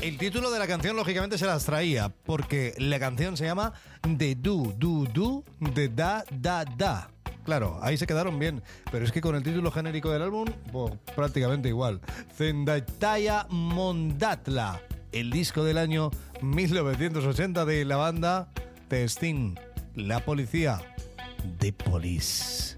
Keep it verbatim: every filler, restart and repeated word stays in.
el título de la canción lógicamente se las traía, porque la canción se llama De Du, Du, Du, de Da, Da, Da. Claro, ahí se quedaron bien, pero es que con el título genérico del álbum, pues, prácticamente igual. Zendaitaya Mondatla, el disco del año mil novecientos ochenta de la banda The Sting, la policía, The Police.